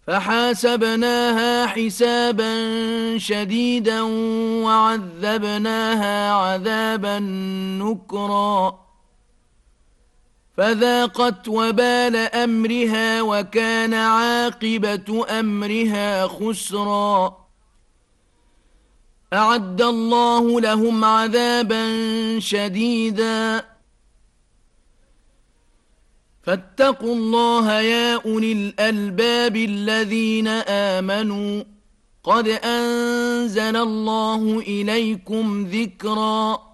فحاسبناها حسابا شديدا وعذبناها عذابا نكرا فذاقت وبال أمرها وكان عاقبة أمرها خسرا أعد الله لهم عذابا شديدا فاتقوا الله يا أولي الألباب الذين آمنوا قد أنزل الله إليكم ذكرا